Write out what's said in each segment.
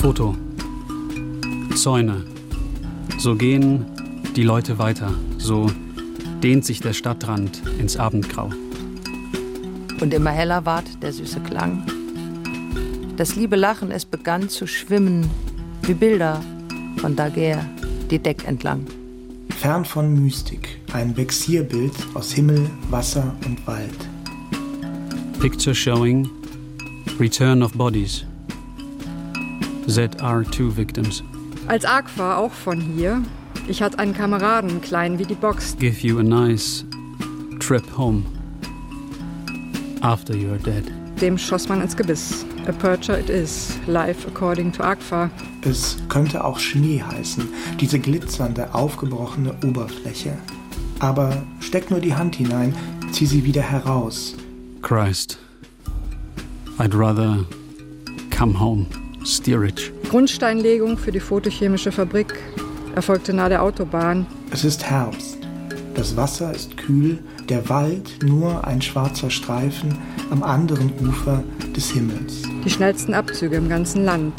Foto. Zäune. So gehen die Leute weiter. So dehnt sich der Stadtrand ins Abendgrau. Und immer heller ward der süße Klang. Das liebe Lachen, es begann zu schwimmen, wie Bilder von Daguerre, die Deck entlang. Fern von Mystik, ein Vexierbild aus Himmel, Wasser und Wald. Picture showing Return of Bodies. ZR2 Victims. Als Agfa, auch von hier. Ich hatte einen Kameraden, klein wie die Box. Give you a nice trip home. After you are dead. Dem schoss man ins Gebiss. A Purcher it is, life according to Agfa. Es könnte auch Schnee heißen, diese glitzernde, aufgebrochene Oberfläche. Aber steck nur die Hand hinein, zieh sie wieder heraus. Christ, I'd rather come home. Steerage. Grundsteinlegung für die photochemische Fabrik erfolgte nahe der Autobahn. Es ist Herbst. Das Wasser ist kühl, der Wald nur ein schwarzer Streifen am anderen Ufer des Himmels. Die schnellsten Abzüge im ganzen Land.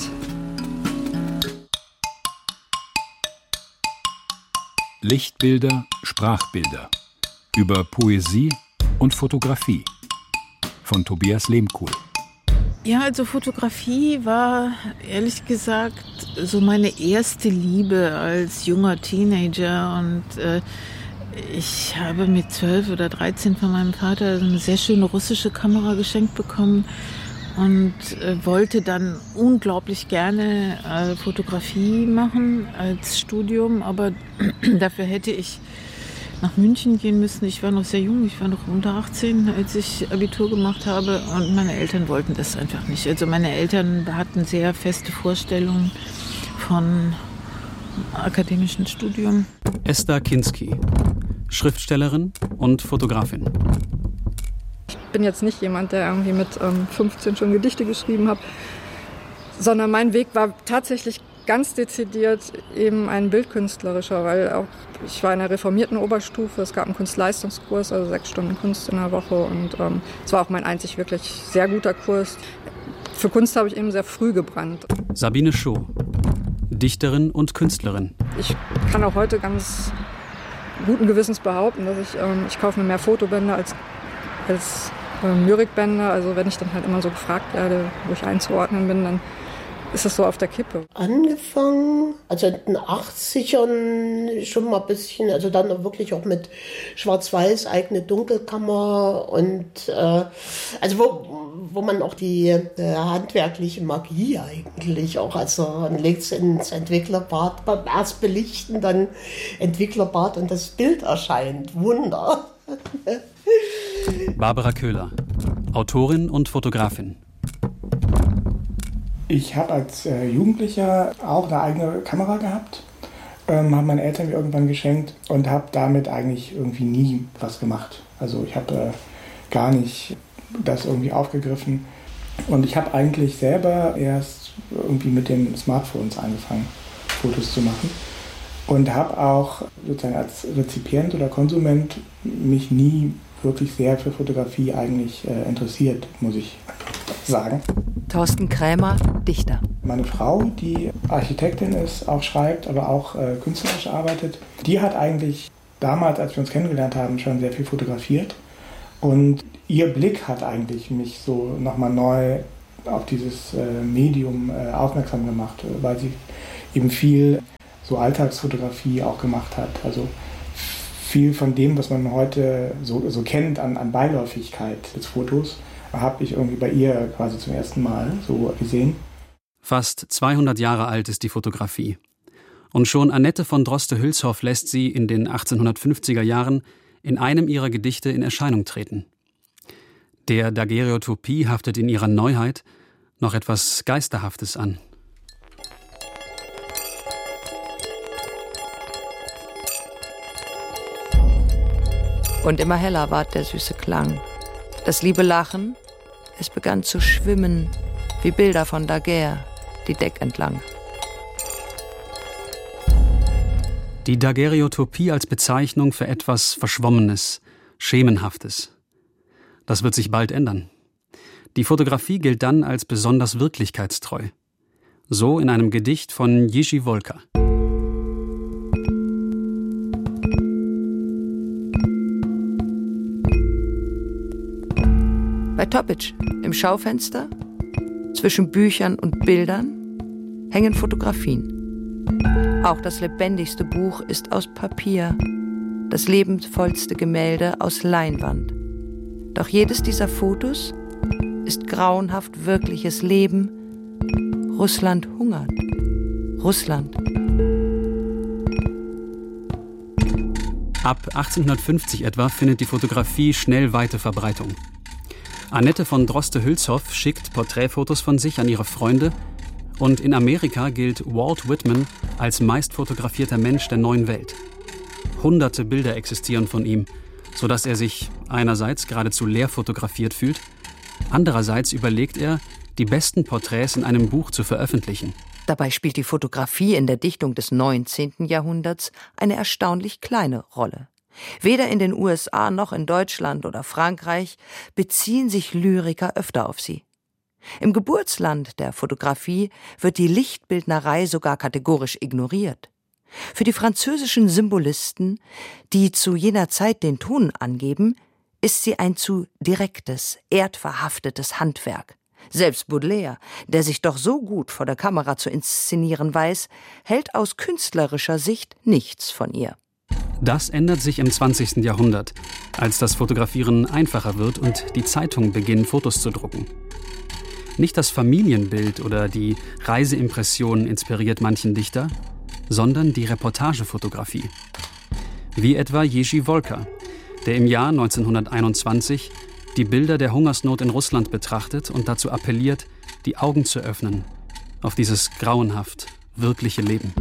Lichtbilder, Sprachbilder. Über Poesie und Fotografie. Von Tobias Lehmkuhl. Ja, also Fotografie war, ehrlich gesagt, so meine erste Liebe als junger Teenager. Und ich habe mit 12 oder 13 von meinem Vater eine sehr schöne russische Kamera geschenkt bekommen und wollte dann unglaublich gerne Fotografie machen als Studium. Aber dafür hätte ich nach München gehen müssen. Ich war noch sehr jung, ich war noch unter 18, als ich Abitur gemacht habe. Und meine Eltern wollten das einfach nicht. Also meine Eltern hatten sehr feste Vorstellungen von akademischen Studium. Esther Kinski, Schriftstellerin und Fotografin. Ich bin jetzt nicht jemand, der irgendwie mit 15 schon Gedichte geschrieben hat, sondern mein Weg war tatsächlich ganz dezidiert eben ein bildkünstlerischer, weil auch ich war in einer reformierten Oberstufe, es gab einen Kunstleistungskurs, also 6 Stunden Kunst in der Woche und es war auch mein einzig wirklich sehr guter Kurs. Für Kunst habe ich eben sehr früh gebrannt. Sabine Schoh, Dichterin und Künstlerin. Ich kann auch heute ganz guten Gewissens behaupten, dass ich kaufe mir mehr Fotobänder als Lyrikbänder. Also wenn ich dann halt immer so gefragt werde, wo ich einzuordnen bin, dann ist das so auf der Kippe. Angefangen, also in den 80ern schon mal ein bisschen, also dann wirklich auch mit Schwarz-Weiß, eigene Dunkelkammer und also wo man auch die handwerkliche Magie eigentlich auch, also man legt es ins Entwicklerbad, beim erst belichten, dann Entwicklerbad und das Bild erscheint. Wunder. Barbara Köhler, Autorin und Fotografin. Ich habe als Jugendlicher auch eine eigene Kamera gehabt, haben meine Eltern mir irgendwann geschenkt und habe damit eigentlich irgendwie nie was gemacht. Also ich habe gar nicht das irgendwie aufgegriffen und ich habe eigentlich selber erst irgendwie mit den Smartphones angefangen, Fotos zu machen und habe auch sozusagen als Rezipient oder Konsument mich nie wirklich sehr für Fotografie eigentlich interessiert, muss ich sagen. Thorsten Krämer, Dichter. Meine Frau, die Architektin ist, auch schreibt, aber auch künstlerisch arbeitet, die hat eigentlich damals, als wir uns kennengelernt haben, schon sehr viel fotografiert. Und ihr Blick hat eigentlich mich so nochmal neu auf dieses Medium aufmerksam gemacht, weil sie eben viel so Alltagsfotografie auch gemacht hat. Also viel von dem, was man heute so kennt an Beiläufigkeit des Fotos, habe ich irgendwie bei ihr quasi zum ersten Mal so gesehen. Fast 200 Jahre alt ist die Fotografie. Und schon Annette von Droste-Hülshoff lässt sie in den 1850er Jahren in einem ihrer Gedichte in Erscheinung treten. Der Daguerreotypie haftet in ihrer Neuheit noch etwas Geisterhaftes an. Und immer heller ward der süße Klang. Das liebe Lachen, es begann zu schwimmen, wie Bilder von Daguerre, die Deck entlang. Die Daguerreotypie als Bezeichnung für etwas Verschwommenes, Schemenhaftes. Das wird sich bald ändern. Die Fotografie gilt dann als besonders wirklichkeitstreu. So in einem Gedicht von Jiří Wolka. Bei Toppitsch im Schaufenster, zwischen Büchern und Bildern, hängen Fotografien. Auch das lebendigste Buch ist aus Papier, das lebensvollste Gemälde aus Leinwand. Doch jedes dieser Fotos ist grauenhaft wirkliches Leben. Russland hungert. Russland. Ab 1850 etwa findet die Fotografie schnell weite Verbreitung. Annette von Droste-Hülshoff schickt Porträtfotos von sich an ihre Freunde und in Amerika gilt Walt Whitman als meistfotografierter Mensch der neuen Welt. Hunderte Bilder existieren von ihm, sodass er sich einerseits geradezu leer fotografiert fühlt, andererseits überlegt er, die besten Porträts in einem Buch zu veröffentlichen. Dabei spielt die Fotografie in der Dichtung des 19. Jahrhunderts eine erstaunlich kleine Rolle. Weder in den USA noch in Deutschland oder Frankreich beziehen sich Lyriker öfter auf sie. Im Geburtsland der Fotografie wird die Lichtbildnerei sogar kategorisch ignoriert. Für die französischen Symbolisten, die zu jener Zeit den Ton angeben, ist sie ein zu direktes, erdverhaftetes Handwerk. Selbst Baudelaire, der sich doch so gut vor der Kamera zu inszenieren weiß, hält aus künstlerischer Sicht nichts von ihr. Das ändert sich im 20. Jahrhundert, als das Fotografieren einfacher wird und die Zeitungen beginnen, Fotos zu drucken. Nicht das Familienbild oder die Reiseimpression inspiriert manchen Dichter, sondern die Reportagefotografie. Wie etwa Jiří Wolka, der im Jahr 1921 die Bilder der Hungersnot in Russland betrachtet und dazu appelliert, die Augen zu öffnen auf dieses grauenhaft wirkliche Leben.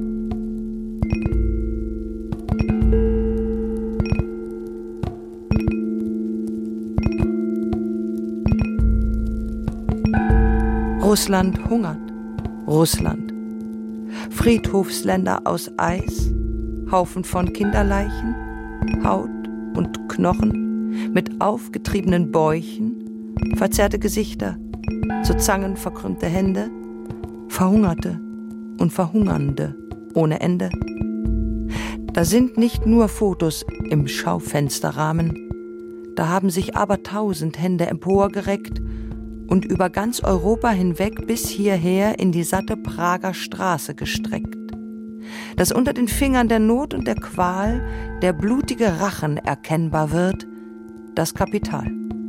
Russland hungert. Russland. Friedhofsländer aus Eis, Haufen von Kinderleichen, Haut und Knochen mit aufgetriebenen Bäuchen, verzerrte Gesichter, zu Zangen verkrümmte Hände, Verhungerte und Verhungernde ohne Ende. Da sind nicht nur Fotos im Schaufensterrahmen, da haben sich abertausend Hände emporgereckt und über ganz Europa hinweg bis hierher in die satte Prager Straße gestreckt. Dass unter den Fingern der Not und der Qual der blutige Rachen erkennbar wird, das Kapital.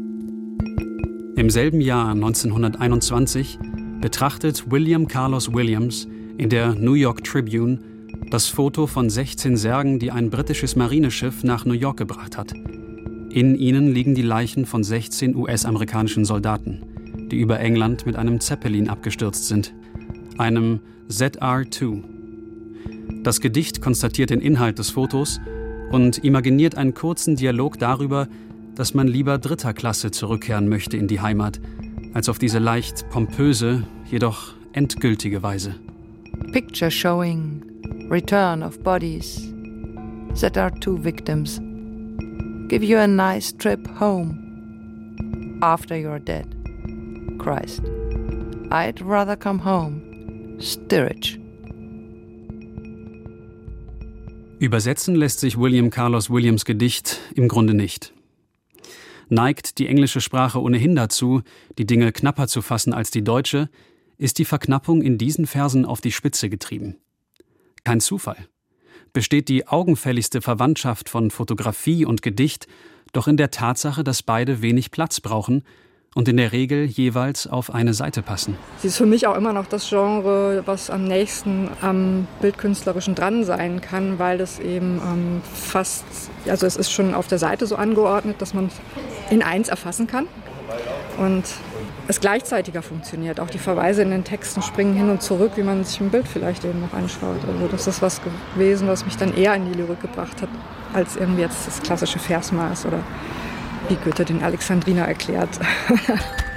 Im selben Jahr 1921 betrachtet William Carlos Williams in der New York Tribune das Foto von 16 Särgen, die ein britisches Marineschiff nach New York gebracht hat. In ihnen liegen die Leichen von 16 US-amerikanischen Soldaten, die über England mit einem Zeppelin abgestürzt sind, einem ZR-2. Das Gedicht konstatiert den Inhalt des Fotos und imaginiert einen kurzen Dialog darüber, dass man lieber dritter Klasse zurückkehren möchte in die Heimat, als auf diese leicht pompöse, jedoch endgültige Weise. Picture showing return of bodies, ZR-2 victims. Give you a nice trip home after you're dead. Christ, I'd rather come home. Stirridge. Übersetzen lässt sich William Carlos Williams' Gedicht im Grunde nicht. Neigt die englische Sprache ohnehin dazu, die Dinge knapper zu fassen als die deutsche, ist die Verknappung in diesen Versen auf die Spitze getrieben. Kein Zufall. Besteht die augenfälligste Verwandtschaft von Fotografie und Gedicht doch in der Tatsache, dass beide wenig Platz brauchen und in der Regel jeweils auf eine Seite passen. Sie ist für mich auch immer noch das Genre, was am nächsten am Bildkünstlerischen dran sein kann, weil es eben es ist schon auf der Seite so angeordnet, dass man in eins erfassen kann und es gleichzeitiger funktioniert. Auch die Verweise in den Texten springen hin und zurück, wie man sich ein Bild vielleicht eben noch anschaut. Also das ist was gewesen, was mich dann eher in die Lyrik gebracht hat, als irgendwie jetzt das klassische Versmaß oder wie Goethe den Alexandriner erklärt.